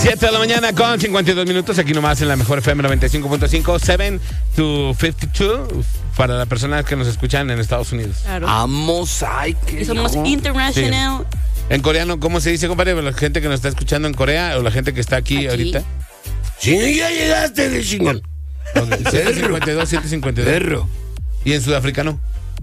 7 de la mañana con 52 minutos, aquí nomás en la mejor FM 95.5, 7 to 52, para las personas que nos escuchan en Estados Unidos. Claro. Vamos, ay, Y somos international. Sí. En coreano, ¿cómo se dice, compadre? La gente que nos está escuchando en Corea o la gente que está aquí. Ahorita. Sí, ya llegaste de chingón. 752, 752. Perro. ¿Y en sudafricano?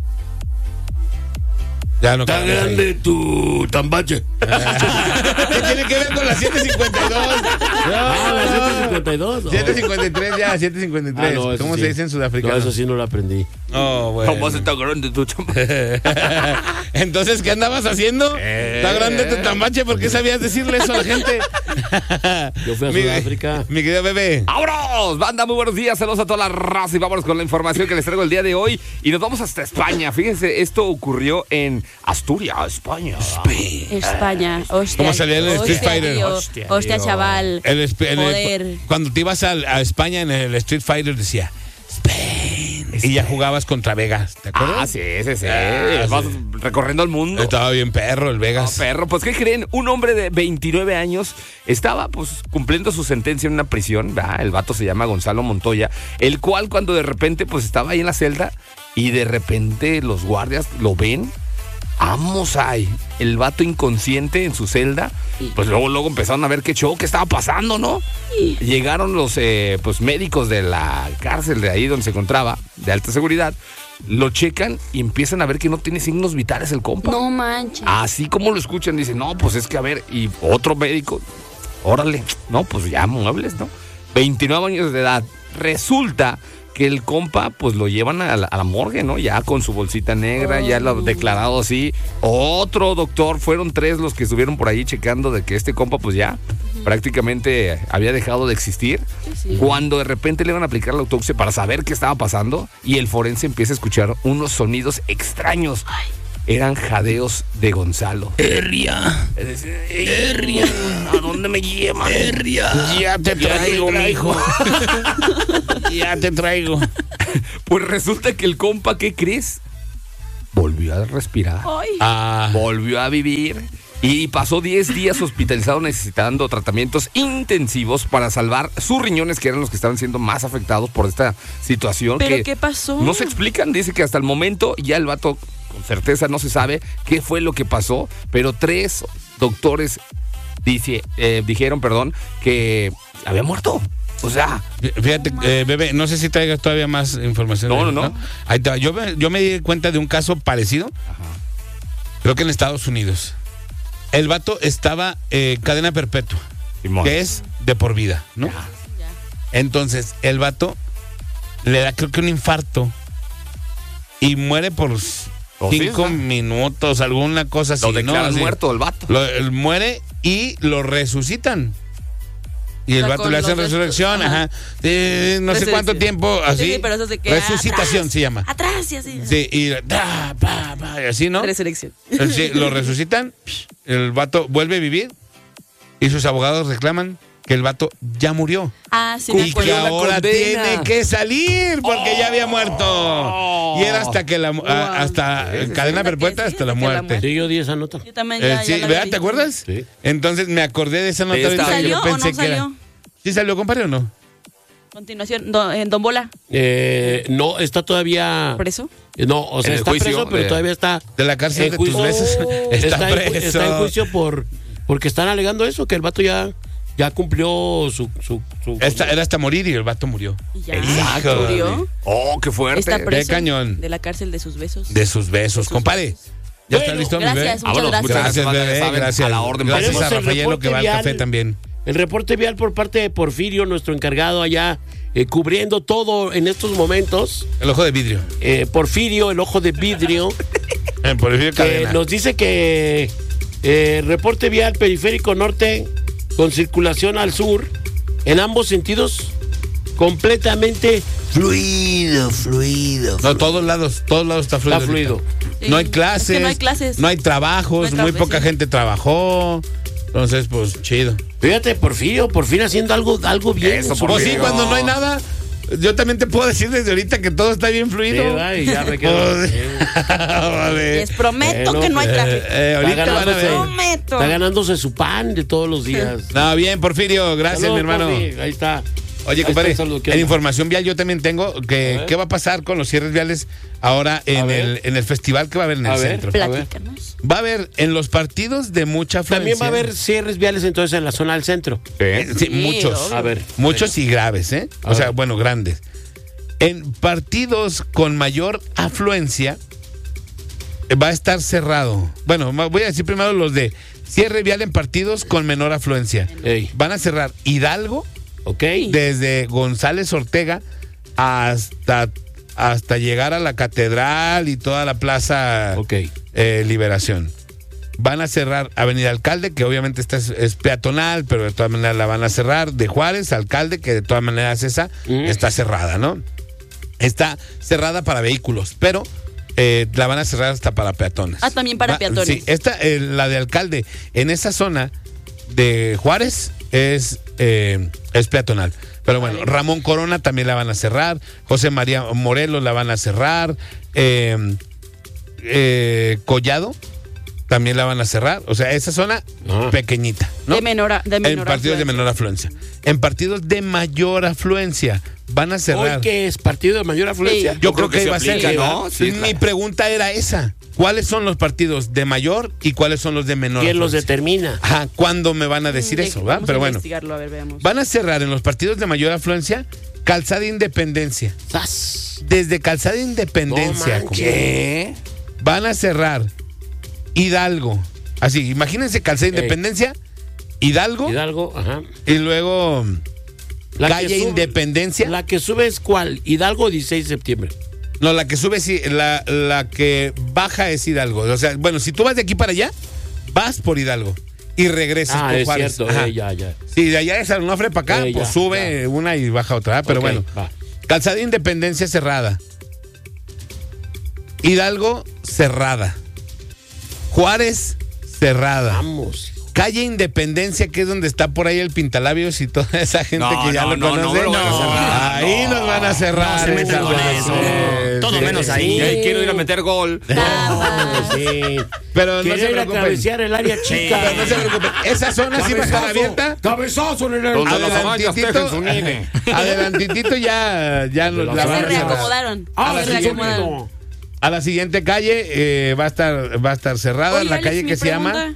Ya no. Está grande tu tambache. ¿Qué tiene que ver con las 752? La 752. 753 ya, 753. Ah, no, eso ¿Cómo sí. se dice en sudafricano? No, eso sí no lo aprendí. Oh, bueno. ¿Cómo se está grande tu tambache? Entonces, ¿qué andabas haciendo? ¿Está grande tu tambache? ¿Por qué sabías decirle eso a la gente? Yo fui a Sudáfrica. Mi querido bebé. ¡Vámonos! Banda, muy buenos días. Saludos a toda la raza y vámonos con la información que les traigo el día de hoy. Y nos vamos hasta España. Fíjense, esto ocurrió en Asturias, España. España, hostia. ¿Cómo salía el Street Hostia, Fighter? tío. Hostia, Hostia, tío. chaval. Joder. Cuando te ibas a España en el Street Fighter decía Spain. Y ya jugabas contra Vegas, ¿te acuerdas? Ah, sí. Ah, Vas sí. recorriendo el mundo. Estaba bien perro el Vegas. No, perro, pues ¿qué creen? Un hombre de 29 años estaba pues cumpliendo su sentencia en una prisión, ¿verdad? El vato se llama Gonzalo Montoya, el cual cuando de repente pues estaba ahí en la celda y de repente los guardias lo ven. Vamos ahí, el vato inconsciente en su celda, pues luego empezaron a ver qué estaba pasando, ¿no? Llegaron los pues médicos de la cárcel de ahí donde se encontraba, de alta seguridad, lo checan y empiezan a ver que no tiene signos vitales el compa. No manches. Así como lo escuchan, dicen, no, pues es que a ver, y otro médico, órale, no, pues ya muebles, ¿no? 29 años de edad, resulta que el compa, pues lo llevan a la morgue, ¿no? Ya con su bolsita negra, ya lo declarado así. Otro doctor, fueron 3 los que estuvieron por ahí checando de que este compa, pues ya prácticamente había dejado de existir. Sí. Cuando de repente le van a aplicar la autopsia para saber qué estaba pasando y el forense empieza a escuchar unos sonidos extraños. Eran jadeos de Gonzalo. Herria. Herria. ¿A dónde me llevan? Herria. Ya te traigo, mijo. Ya te traigo. Pues resulta que el compa, ¿qué crees? Volvió a respirar. Ay. Volvió a vivir. Y pasó 10 días hospitalizado necesitando tratamientos intensivos para salvar sus riñones, que eran los que estaban siendo más afectados por esta situación. ¿Pero que qué pasó? No se explican. Dice que hasta el momento ya el vato, con certeza no se sabe qué fue lo que pasó, pero 3 doctores dijeron que había muerto. O sea, fíjate, bebé, no sé si traigas todavía más información. No. Ahí te va. Yo me di cuenta de un caso parecido. Ajá. Creo que en Estados Unidos. El vato estaba cadena perpetua, Simón. que es de por vida, ¿no? Ya. Entonces, el vato le da creo que un infarto y muere por 5 minutos, alguna cosa así. Lo declaran Así. muerto el vato. Él muere y lo resucitan. Y el O sea, vato con le hacen los resurrección, ajá. no sé cuánto tiempo, así. Sí, pero eso se queda Resucitación atrás, se llama. Atrás y así. Sí, y así, ¿no? Resurrección. Sí, lo resucitan, el vato vuelve a vivir y sus abogados reclaman que el vato ya murió. Ah, sí, me Y que acuerdo. ahora condena. tiene que salir porque ya había muerto. Y era hasta que hasta cadena perpetua hasta la muerte. Sí, yo di esa nota. Yo también ya Sí, la ¿verdad? había ¿Te visto. acuerdas? Sí. Entonces me acordé de esa nota Sí, ahorita que ¿Salió yo o pensé no que era. salió? ¿Sí salió, compadre, o no? Continuación, en Don Bola. No, está todavía. ¿Por eso? No, o sea, En el está juicio preso, pero de- todavía está. De la cárcel en de tus juicio. besos. Está preso. Está en juicio porque están alegando eso, que el vato ya cumplió su Era hasta morir y el vato murió. Y ya. Exacto. Murió. Oh, qué fuerte. Está preso cañón. de la cárcel de sus besos. De sus besos. Compadre, ¿ya está Bueno, listo, mi bebé? Gracias, muchas Vámonos, gracias. Gracias, Gracias, bebé. saben, Gracias. a la orden. Gracias Tenemos a el Rafael, que reporte va al vial. café también. El reporte vial por parte de Porfirio, nuestro encargado allá, cubriendo todo en estos momentos. El ojo de vidrio. Porfirio, el ojo de vidrio, Por el que cadena. nos dice que reporte vial periférico norte con circulación al sur, en ambos sentidos, completamente fluido. No, todos lados está fluido. Está fluido. Sí. No hay Es clases. que no hay clases. No hay trabajos. No hay muy trabajos, poca sí. gente trabajó. Entonces, pues, chido. Fíjate, Porfirio, por fin haciendo algo bien. Eso, en su Pues sí, Porfirio. vida. cuando no hay nada, yo también te puedo decir desde ahorita que todo está bien fluido. Sí, ya me quedo. Les prometo que no hay tráfico. Ahorita van a ver. Prometo. Está ganándose su pan de todos los días. No, bien, Porfirio, gracias, Saludos, mi hermano. Porfi, ahí está. Oye, Ahí compadre, está el saludo, ¿qué en onda? información vial yo también tengo que qué va a pasar con los cierres viales ahora en el festival que va a haber en el centro. Platícanos. Va a haber en los partidos de mucha afluencia. También va a haber cierres viales entonces en la zona del centro. Sí, Sí, muchos. obvio. A ver. Muchos y graves, ¿eh? A O sea, ver. bueno, grandes. En partidos con mayor afluencia va a estar cerrado. Bueno, voy a decir primero los de cierre vial en partidos con menor afluencia. Ey, Van a cerrar Hidalgo ok. desde González Ortega hasta llegar a la catedral y toda la plaza Ok. Liberación. Van a cerrar Avenida Alcalde, que obviamente esta es peatonal, pero de todas maneras la van a cerrar. De Juárez, Alcalde, que de todas maneras esa está cerrada, ¿no? Está cerrada para vehículos, pero la van a cerrar hasta para peatones. Ah, también para peatones. Sí, la de Alcalde, en esa zona de Juárez es peatonal. Pero bueno, Vale. Ramón Corona también la van a cerrar, José María Morelos la van a cerrar, Collado también la van a cerrar. O sea, esa zona pequeñita, ¿no? De menor En partidos de menor afluencia. En partidos de mayor afluencia van a cerrar. ¿Hoy qué es? ¿Partido de mayor afluencia? Sí. Yo creo que se iba a ser, aplica, ¿no? ¿no? Sí, Mi claro. pregunta era esa. ¿Cuáles son los partidos de mayor y cuáles son los de menor ¿Quién los afluencia? determina? Ajá, ¿cuándo me van a decir eso? ¿Va? Vamos Pero a bueno, investigarlo, a ver, veamos. van a cerrar en los partidos de mayor afluencia Calzada Independencia. ¡Sas! Desde Calzada Independencia. No manches. compadre. Van a cerrar Hidalgo. Así, imagínense Calzada Independencia, Hidalgo, Hidalgo, y luego La que Calle sube- Independencia. ¿La que sube es cuál? Hidalgo, 16 de septiembre. No, la que sube, sí, la que baja es Hidalgo. O sea, bueno, si tú vas de aquí para allá, vas por Hidalgo y regresas por es Juárez. cierto. Ajá. Ya. Si de allá es Onofre para acá, Ya, pues sube una y baja otra. Pero Ok, bueno, va. Calzada Independencia cerrada. Hidalgo cerrada. Juárez cerrada. Vamos. Calle Independencia, que es donde está por ahí el Pintalabios y toda esa gente No, que ya no, lo no, conoce. no me lo van a cerrar. Ahí nos van a cerrar. No se metan con esa eso. madre. Todo Sí, menos sí. ahí. Y ahí quiero ir a meter gol. Sí. Pero no Quiere se ir a preocupen. cabecear el área chica. Pero no se preocupen. Esa zona sí va a estar abierta. Cabezazo en el Donde las amayas tejen su nine. Adelantitito ya nos la Ya van se a cerrar. reacomodaron. Ah, Se sí, reacomodaron. A la siguiente calle va a estar cerrada, Oye, la Alex, calle mi que se llama pregunta.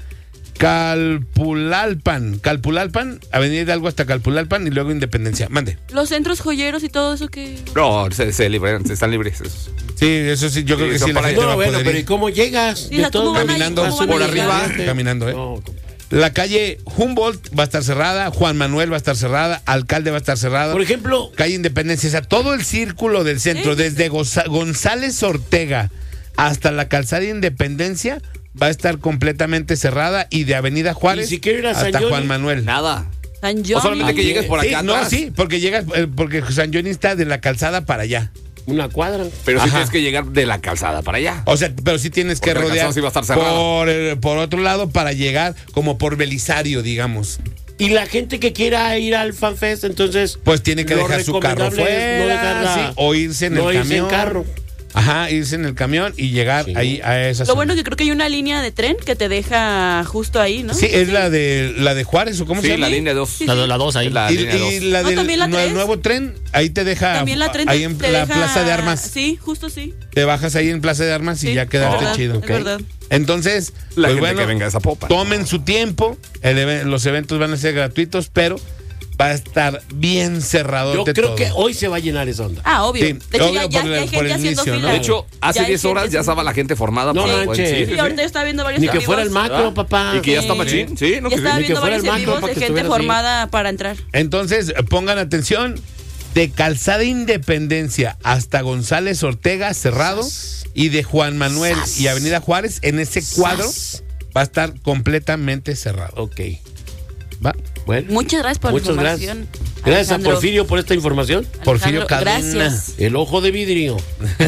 Calpulalpan, Avenida Hidalgo hasta Calpulalpan y luego Independencia. Mande. Los centros joyeros y todo eso que... No, se liberan, están libres. Esos. Sí, eso sí, yo creo que son sí la para gente allá. va No, a bueno, poder pero ¿y ir cómo llegas? Sí, la- ¿cómo van a ir? caminando ¿Cómo van a por llegar? arriba, caminando, ¿eh? No, compadre. La calle Humboldt va a estar cerrada, Juan Manuel va a estar cerrada, Alcalde va a estar cerrada. Por ejemplo, Calle Independencia, o sea, todo el círculo del centro, Sí. desde González Ortega hasta la Calzada Independencia, va a estar completamente cerrada y de Avenida Juárez ¿Y si quiero ir a San hasta Johnny? Juan Manuel. Nada. San O solamente Johnny. que llegues por Sí, acá no, atrás. sí, porque llegas, porque San Johnny está de la calzada para allá. una cuadra. Pero sí Ajá. tienes que llegar de la calzada para allá. O sea, pero sí tienes que Porque la rodear calzada sí va a estar cerrada. por otro lado para llegar como por Belisario, digamos. Y la gente que quiera ir al FanFest, entonces. Pues tiene que lo dejar su carro recomendable es fuera, no dejarla- sí, o irse en no el irse en camión. carro. Ajá, irse en el camión y llegar Sí. ahí a esa Lo zona. bueno es que creo que hay una línea de tren que te deja justo ahí, ¿no? Sí, es la de Juárez, ¿o cómo se Sí, llama? la línea 2. Sí, La 2 ahí. La Y, línea y 2. la No, del también la el 3. nuevo tren, ahí te deja También la tren ahí en te la deja- Plaza de Armas. Sí, justo sí. Te bajas ahí en Plaza de Armas y Sí, ya es quedaste verdad, chido. es verdad. Entonces, La pues gente bueno, que venga a Zapopan. tomen su tiempo. Los eventos van a ser gratuitos, pero va a estar bien cerrado. Yo creo que hoy se va a llenar esa onda. Ah, obvio. Sí, de hecho, obvio, ya por hay el gente haciendo inicio, ¿no? fila. De hecho, hace Ya hay 10 horas gente ya haciendo- estaba la gente formada. No para- manches. sí, Sí, sí, ahorita sí. estaba viendo varios Ni que en fuera el vivos. macro, papá. Y que ya está Sí. machín. Sí, no, Ya que estaba sí. Ni que viendo fuera el varios en macro vivos para de que gente estuviera así. formada para entrar. Entonces, pongan atención. De Calzada Independencia hasta González Ortega cerrado y de Juan Manuel Sas. y Avenida Juárez en ese cuadro Sas. va a estar completamente cerrado. Ok. ¿Va? Bueno. Muchas gracias por Muchas la gracias. información. Gracias a Alejandro. Porfirio por esta información. Porfirio Alejandro, Cadena. gracias. El ojo de vidrio.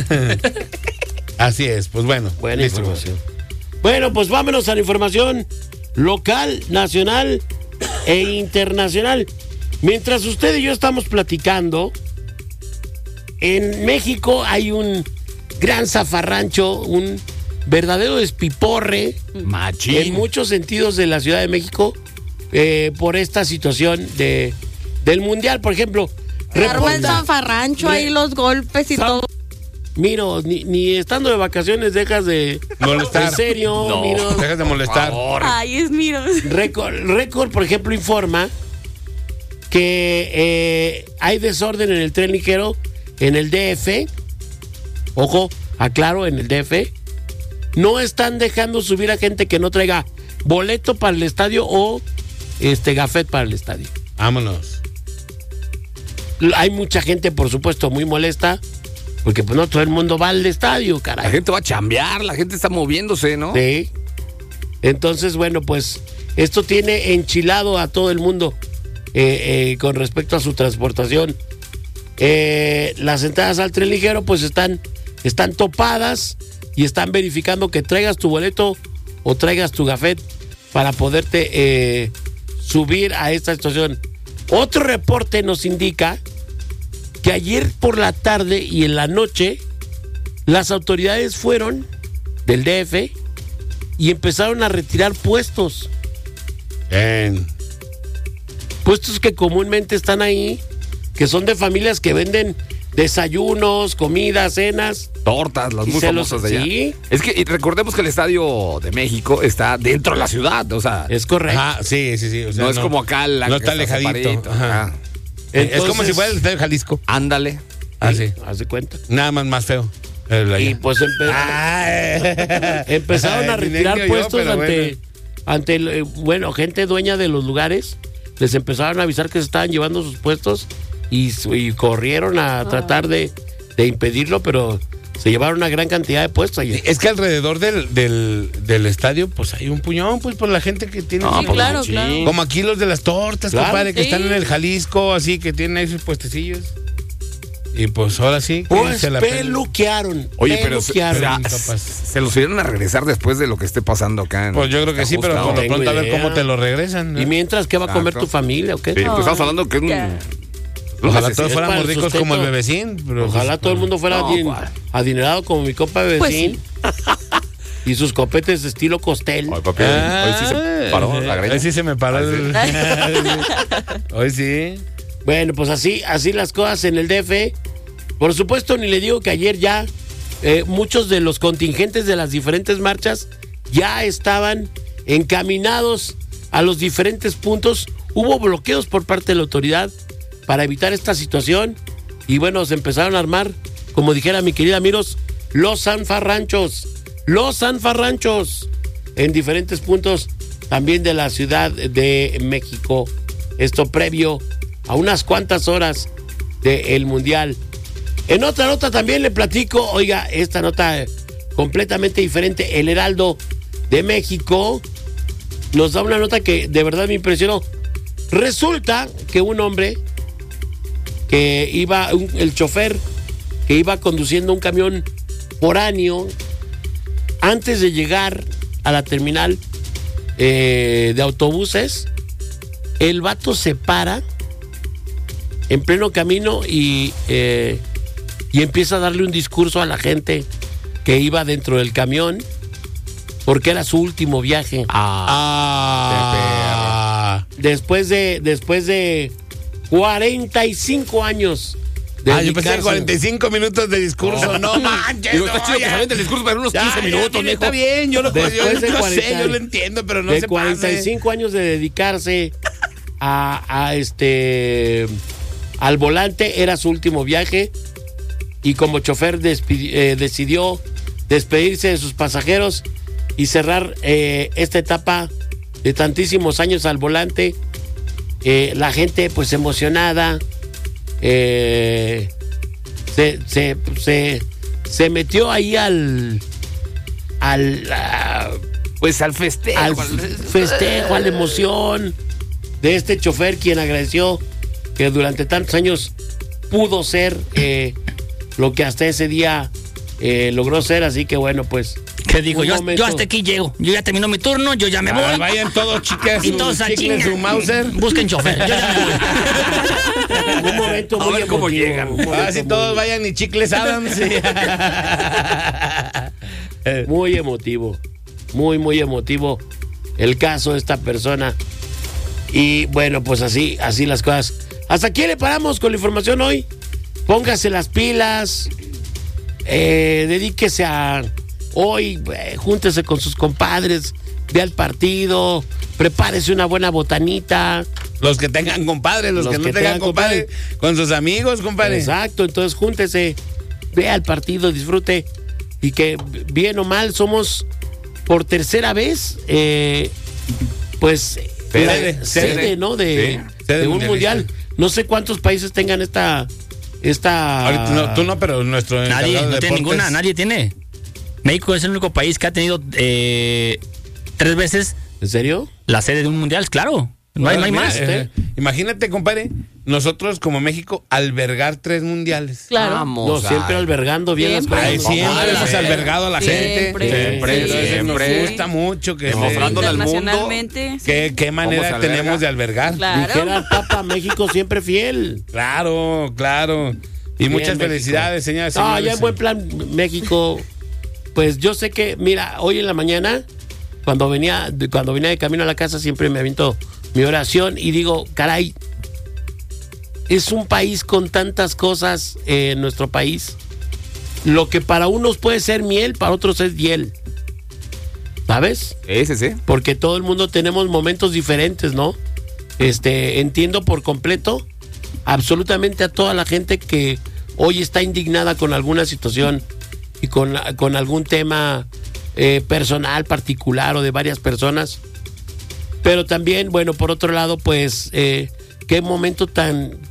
Así es, pues bueno. Buena listo. información. Bueno, pues vámonos a la información local, nacional e internacional. Mientras usted y yo estamos platicando, en México hay un gran zafarrancho, un verdadero despiporre Machín. en muchos sentidos de la Ciudad de México por esta situación del Mundial. Por ejemplo, Arma el zafarrancho, ahí los golpes y todo. Miro, ni estando de vacaciones dejas de Molestar. En serio, No. Miro. Dejas de molestar. Ay, es miro. Récord, por ejemplo, informa que hay desorden en el tren ligero en el DF. Ojo, aclaro, en el DF. No están dejando subir a gente que no traiga boleto para el estadio o gafet para el estadio. Vámonos. Hay mucha gente, por supuesto, muy molesta, porque pues no todo el mundo va al estadio, caray. La gente va a chambear, la gente está moviéndose, ¿no? Sí. Entonces, bueno, pues esto tiene enchilado a todo el mundo con respecto a su transportación. Las entradas al tren ligero pues están topadas y están verificando que traigas tu boleto o traigas tu gafet para poderte subir a esta situación. Otro reporte nos indica que ayer por la tarde y en la noche las autoridades fueron del DF y empezaron a retirar puestos. Bien. Puestos que comúnmente están ahí, que son de familias que venden desayunos, comidas, cenas. Tortas, las Y muy se los- famosas de allá. sí. Es que y recordemos que el Estadio de México está dentro de la ciudad, o sea, Es correcto. Ajá, sí. O sea, no es como acá la no que está alejadito. separadito. Ajá. Ajá. Es como Entonces- si fuera el Estadio Jalisco. Ándale. Así. Haz de cuenta. Nada más feo. El de Y allá. pues empezaron a Ay, retirar ni yo, puestos pero ante gente dueña de los lugares. Les empezaron a avisar que se estaban llevando sus puestos y corrieron a tratar de impedirlo, pero se llevaron una gran cantidad de puestos ayer. Es que alrededor del estadio, pues hay un puñón, pues por la gente que tiene. No, Sí, pues, claro, machín. claro. Como aquí los de las tortas, Claro, compadre, que sí. están en el Jalisco, así que tienen ahí sus puestecillos. Y pues ahora sí. que Pues se la pelan. peluquearon. Oye, pero peluquearon. se los irán a regresar después de lo que esté pasando acá. En Pues yo creo que sí, pero Ajusca, por lo ¿no? tengo pronto a ver idea. cómo te lo regresan. ¿no? ¿Y mientras qué va a comer Exacto. tu familia o qué? Sí, pues estamos hablando que es un... Ya. Ojalá necesito. todos Es para fuéramos el ricos sustento. como el bebecín. Pero Ojalá pues, todo el mundo fuera No, bien ¿cuál? adinerado como mi compa Bebecín. Pues Y sus copetes de estilo costel. Ay, papi, hoy sí se paró la greña. Hoy sí se me paró. Hoy sí. Bueno, pues así las cosas en el DF. Por supuesto, ni le digo que ayer ya muchos de los contingentes de las diferentes marchas ya estaban encaminados a los diferentes puntos. Hubo bloqueos por parte de la autoridad para evitar esta situación. Y bueno, se empezaron a armar, como dijera mi querida Miros, los zanfarranchos. Los zanfarranchos en diferentes puntos también de la Ciudad de México. Esto previo a unas cuantas horas del Mundial. En otra nota también le platico, oiga, esta nota completamente diferente. El Heraldo de México nos da una nota que de verdad me impresionó. Resulta que un hombre que iba, el chofer que iba conduciendo un camión foráneo, antes de llegar a la terminal de autobuses, el vato se para en pleno camino y empieza a darle un discurso a la gente que iba dentro del camión porque era su último viaje. Después de 45 años de Yo pensé dedicarse- 45 minutos de discurso. No manches. Digo, está no, chido que ya. se aviente el discurso para unos Ya, 15 ya, minutos, mire, mijo. está bien, yo lo Después de yo 40 sé, yo lo entiendo, pero no de se 45 años de dedicarse al volante, era su último viaje y como chofer decidió despedirse de sus pasajeros y cerrar esta etapa de tantísimos años al volante. La gente pues emocionada se metió ahí al festejo. festejo, a la emoción de este chofer, quien agradeció que durante tantos años pudo ser lo que hasta ese día logró ser. Así que bueno, pues Que dijo, Un yo momento. hasta aquí llego. Yo ya terminó mi turno, yo ya me voy. Vayan todos chicas, Y todos a chicles, chinga. su Mauser. Busquen chofer. Yo ya me voy. Un momento A muy ver cómo emotivo, llegan. un momento Así todos vayan y chicles Adams. muy emotivo. Muy emotivo el caso de esta persona. Y bueno, pues así las cosas. ¿Hasta aquí le paramos con la información hoy? Póngase las pilas. Dedíquese a hoy, júntese con sus compadres, vea el partido, prepárese una buena botanita. Los que tengan compadre, los que no tengan compadre, con sus amigos, compadre. Exacto, entonces júntese, vea el partido, disfrute. Y que bien o mal somos por tercera vez, pues sede, ¿no? De Sede un mundial. No sé cuántos países tengan esta. Ahorita no, tú no, pero nuestro Nadie, encargado no de tiene deportes- ninguna, nadie tiene. México es el único país que ha tenido 3 veces ¿En serio? la sede de un mundial, claro. No hay Mira, más. Imagínate, compadre, nosotros como México albergar 3 mundiales. Claro. Vamos. No, siempre ay. albergando bien las Siempre. cosas. Ay, siempre Ay, hemos sí. albergado a la gente. Siempre, siempre. Nos gusta mucho que Demostrándole al mundo Internacionalmente, sí. qué manera ¿Cómo se alberga? tenemos de albergar. Claro. Dijera el Papa, México siempre fiel. Claro. Y Bien, muchas México. felicidades, señoras y No, señores. ya en buen plan, México. Pues yo sé que, mira, hoy en la mañana, cuando venía de camino a la casa, siempre me aviento mi oración y digo, caray, es un país con tantas cosas en nuestro país. Lo que para unos puede ser miel, para otros es hiel. ¿Sabes? Sí. Porque todo el mundo tenemos momentos diferentes, ¿no? Entiendo por completo absolutamente a toda la gente que hoy está indignada con alguna situación y con algún tema personal, particular o de varias personas. Pero también, bueno, por otro lado, pues, qué momento tan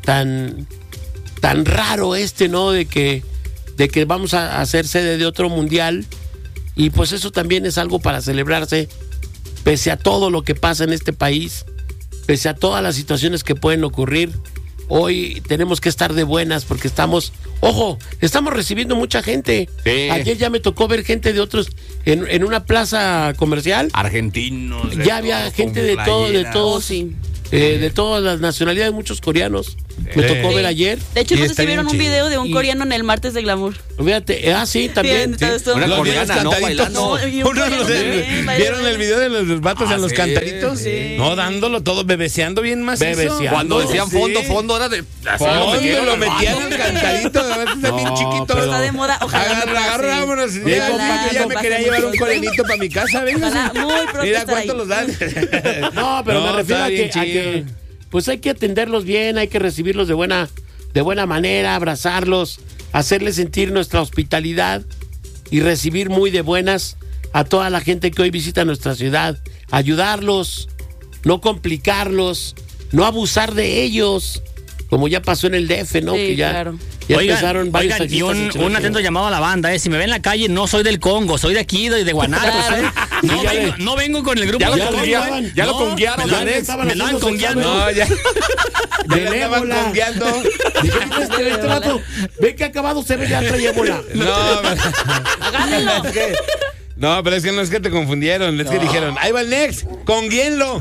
raro ¿no? De que vamos a hacer sede de otro mundial. Y pues eso también es algo para celebrarse, pese a todo lo que pasa en este país, pese a todas las situaciones que pueden ocurrir. Hoy tenemos que estar de buenas porque estamos recibiendo mucha gente. Sí. Ayer ya me tocó ver gente de otros en una plaza comercial. Argentinos. Ya había gente de Oh, sí. de todas las nacionalidades, muchos coreanos. Me tocó Sí. ver ayer. De hecho, Y no sé está si vieron bien un chido. video de un Y- coreano en el martes de glamour. Fíjate, sí, también. Bien, todo Una Los coreana, videos ¿no? cantaditos. Bailando. Y un Uno de los- coreano también, baila, ¿Vieron baila. el video de los vatos en los sí, cantaritos? sí. No, dándolo todo, bebeceando bien macizo. Bebeceando. Cuando decían Sí. fondo era de. así Fondo, metieron lo al metían vato. en el cantarito, a veces están bien No, chiquitos. pero- Está de moda. Ojalá no pase. Agarra, vámonos. Bien, Mira, ojalá yo ya no me pase quería llevar un mucho. corenito para mi casa, venga. Ojalá muy pronto Mira estar cuánto ahí. los dan. No, pero me refiero está a bien que pues hay que atenderlos bien, hay que recibirlos de buena manera, abrazarlos, hacerles sentir nuestra hospitalidad y recibir muy de buenas a toda la gente que hoy visita nuestra ciudad, ayudarlos, no complicarlos, no abusar de ellos, como ya pasó en el DF, ¿no? Sí, que ya, claro. ya empezaron varios Oigan, y taxistas a un echarle atento feo. llamado a la banda, si me ven en la calle, no soy del Congo, soy de aquí, de Guanatos, Claro. No, Sí, ya vengo, le- no vengo con el grupo. Ya lo de conguiaron, Congo, ya lo no, conguiaron, me lo- Alex. Estaban me lo haciendo andan conguiando. No, ya. Ya Del le estaban ébola. congueando. Este vato, ve que acabado se ve ya trae ébola. No, Agárrenlo. es que- no, pero es que no es que te confundieron, es que dijeron, ahí va el Next, conguienlo.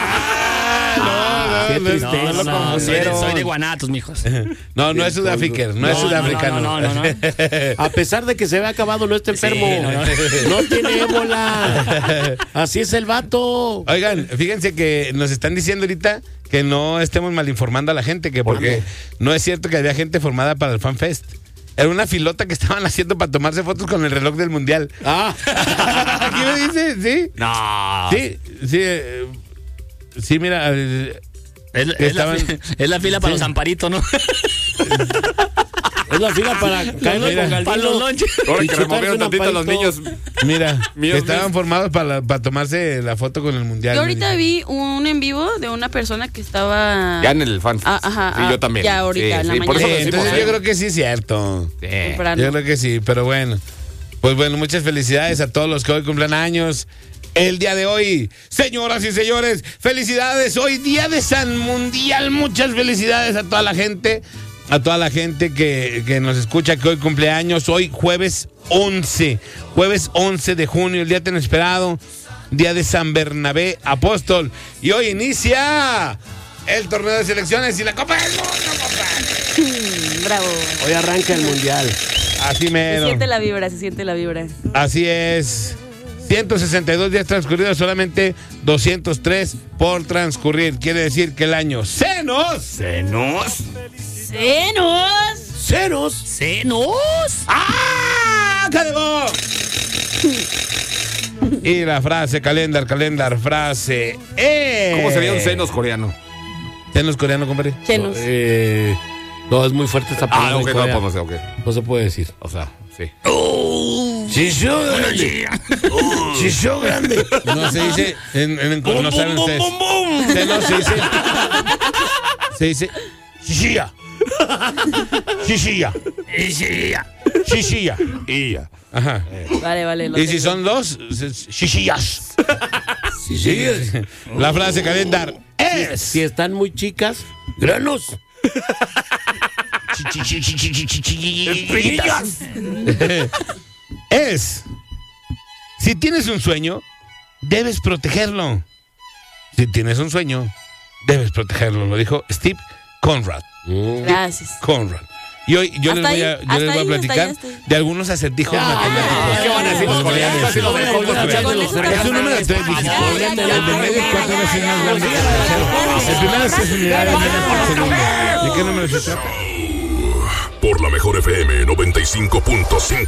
Qué No, tristeza. no lo confundieron. soy de Guanatos, mijos. No, no es sudafriker, no es sudafricano. No. A pesar de que se ve acabado, no está enfermo. Sí, no tiene ébola. Así es el vato. Oigan, fíjense que nos están diciendo ahorita que no estemos mal informando a la gente, que porque no es cierto que había gente formada para el Fan Fest. Era una filota que estaban haciendo para tomarse fotos con el reloj del mundial. Ah, ¿Aquí me dice? ¿Sí? No. Sí, mira. Es la fila para los amparitos, ¿no? es la fila para caerle con Para los Galdino. lonches. Ahora Y que chutarse removieron un tantito a los amparito. niños. Mira, Míos, que estaban míos. formados para tomarse la foto con el mundial. Yo me ahorita dice. vi un en vivo de una persona que estaba Ya en el fan. Ajá, Sí, yo también. ya ahorita, en la por eso mañana. lo Entonces decimos, yo creo que sí es cierto. temprano. Yo creo que sí, pero bueno. Pues bueno, muchas felicidades a todos los que hoy cumplan años. El día de hoy, señoras y señores, felicidades. Hoy día de San Mundial. Muchas felicidades a toda la gente que nos escucha, que hoy cumple años. Hoy jueves 11. Jueves 11 de junio, el día tan esperado. Día de San Bernabé Apóstol. Y hoy inicia el torneo de selecciones y la Copa del Mundo, compadre. Bravo. Hoy arranca el mundial. Así Se mero. siente la vibra, se siente la vibra. Así es. 162 días transcurridos, solamente 203 por transcurrir. Quiere decir que el año se nos... ¡Senos! ¡Ceros! ¡Senos! ¡Ah! ¡Cadebo! Y la frase, calendar, frase es... ¿Cómo sería un senos coreano? ¿Senos coreano, compadre? Chenos. No, es muy fuerte esta palabra. Ah, ok, en no Corea. podemos hacer, ok. No se puede decir. O sea, sí. ¡Shisho grande! ¡Shisho grande! No se dice... no saben ustedes. Senos se dice... Se dice... Shishiya. Shishiya. Shishiya. Y ya. Ajá. Vale, lo Y si tengo. son dos, shishiyas. La frase calendar es... Si están muy chicas, granos. Es... Si tienes un sueño, debes protegerlo. Si tienes un sueño, debes protegerlo. Lo dijo Steve Conrad. Gracias. Conrad. Y hoy yo les Hasta voy ahí, a hasta ahí, platicar hasta ahí. de algunos acertijos matemáticos. ¿Qué van a decir los coreanos? Así los dejó con Es un número de 3 dígitos. El de medio es 4 veces más grande que el tercero. El primero es 6 unidades menos por segundo. ¿De qué número se trata? Por la mejor FM 95.5.